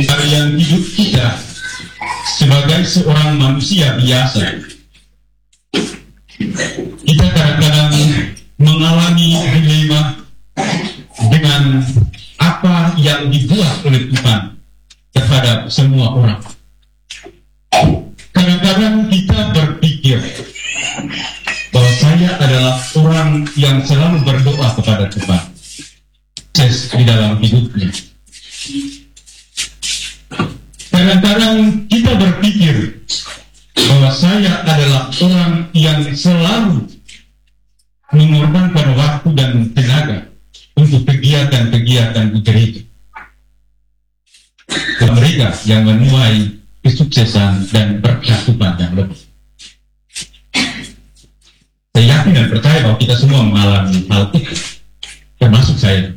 Harian hidup kita sebagai seorang manusia biasa, kita kadang-kadang mengalami dilema dengan apa yang dibuat oleh Tuhan terhadap semua orang. Kadang-kadang kita berpikir bahwa saya adalah orang yang selalu berdoa kepada Tuhan di dalam hidupnya. Kadang-kadang kita berpikir bahwa saya adalah orang yang selalu mengorbankan waktu dan tenaga untuk kegiatan-kegiatan di gereja. Mereka yang menuai kesuksesan dan berkat Tuhan yang lebih. Saya yakin dan percaya bahwa kita semua mengalami hal itu, termasuk saya.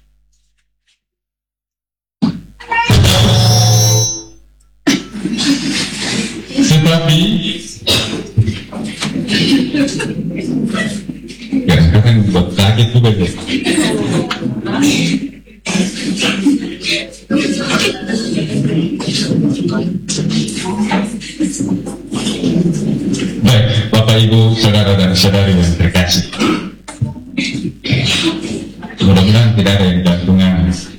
Tetapi ya sekarang buat kaget juga ya. Baik, Bapak Ibu, saudara dan saudari yang terkasih, mudah-mudahan tidak ada yang jantungan.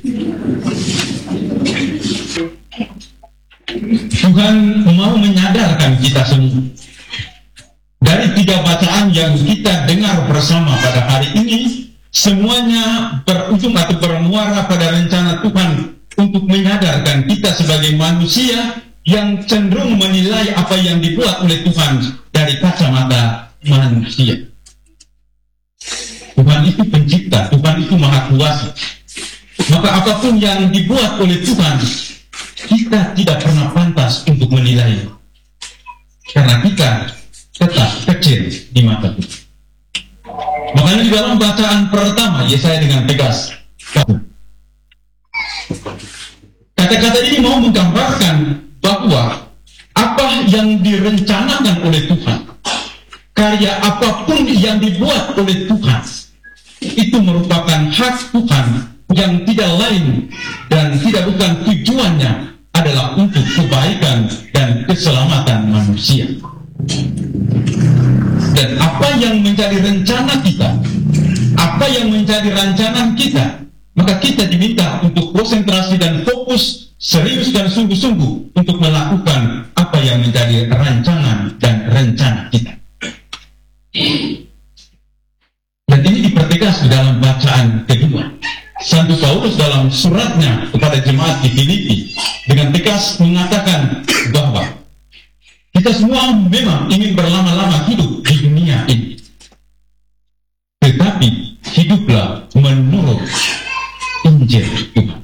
Tuhan mau menyadarkan kita semua dari 3 bacaan yang kita dengar bersama pada hari ini, semuanya berujung atau bermuara pada rencana Tuhan untuk menyadarkan kita sebagai manusia yang cenderung menilai apa yang dibuat oleh Tuhan dari kacamata manusia. Tuhan itu pencipta, Tuhan itu maha kuasa. Maka apapun yang dibuat oleh Tuhan, kita tidak pernah pantas untuk menilai, karena kita tetap kecil di mata Tuhan. Makanya di dalam bacaan pertama, Yesaya dengan tegas, kata-kata ini mau menggambarkan bahwa apa yang direncanakan oleh Tuhan, karya apapun yang dibuat oleh Tuhan, itu merupakan hak Tuhan yang tidak lain dan tidak bukan tujuannya adalah untuk kebaikan dan keselamatan manusia. Dan apa yang menjadi rencana kita, apa yang menjadi rancangan kita, maka kita diminta untuk konsentrasi dan fokus serius dan sungguh-sungguh untuk melakukan apa yang menjadi rancangan dan rencana kita. Dan ini dipertegas di dalam bacaan kedua. Santo Paulus dalam suratnya kepada jemaat di Filipi dengan tegas mengatakan bahwa kita semua memang ingin berlama-lama hidup di dunia ini, tetapi hiduplah menurut Injil Tuhan.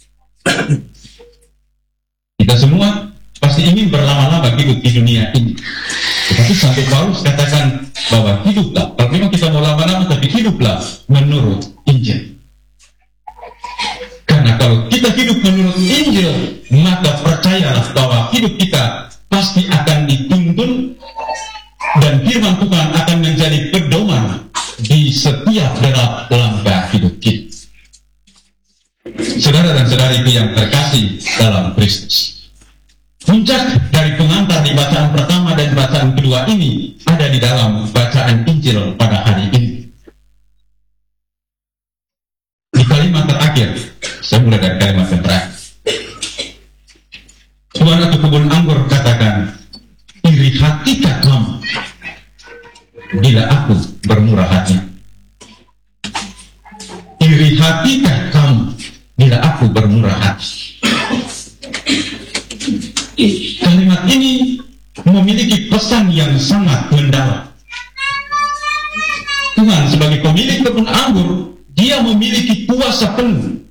Kita semua pasti ingin berlama-lama hidup di dunia ini, tetapi Santo Paulus katakan bahwa hiduplah, kalau memang kita mau lama-lama, tapi hiduplah menurut Injil. Karena kalau kita hidup menurut Injil, maka percayalah bahwa hidup kita pasti akan dituntun dan firman Tuhan akan menjadi pedoman di setiap derap langkah hidup kita. Saudara dan saudariku yang terkasih dalam Kristus, puncak dari pengantar di bacaan pertama dan bacaan kedua ini ada di dalam bacaan Injil pada hari ini. Di kalimat terakhir, saya mulai dari kalimat yang terakhir. Tuhan atau kebun anggur katakan, iri hatikah kamu bila aku bermurah hati? Iri hatikah kamu bila aku bermurah hati? Kalimat ini memiliki pesan yang sangat mendalam. Tuhan sebagai pemilik kebun anggur, Dia memiliki kuasa penuh